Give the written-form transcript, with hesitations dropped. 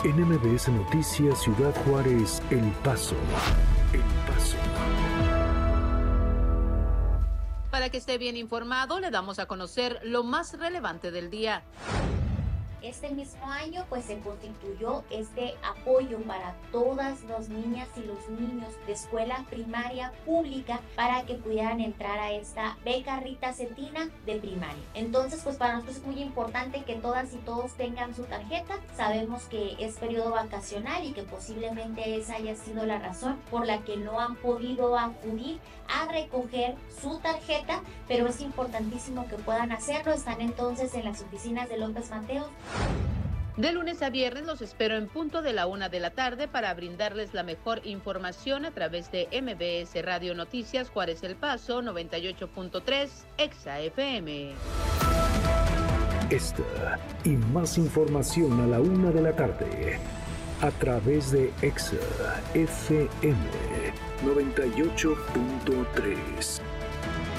En MBS Noticias Ciudad Juárez, El Paso. El Paso. Para que esté bien informado, le damos a conocer lo más relevante del día. Este mismo año pues se constituyó este apoyo para todas las niñas y los niños de escuela primaria pública para que pudieran entrar a esta beca Rita Cetina de primaria. Entonces pues para nosotros es muy importante que todas y todos tengan su tarjeta. Sabemos que es periodo vacacional y que posiblemente esa haya sido la razón por la que no han podido acudir a recoger su tarjeta, pero es importantísimo que puedan hacerlo. Están entonces en las oficinas de López Mateos. De lunes a viernes los espero en punto de la 1 de la tarde para brindarles la mejor información a través de MBS Radio Noticias Juárez El Paso 98.3 Exa FM. Esta y más información a la 1 de la tarde a través de Exa FM 98.3.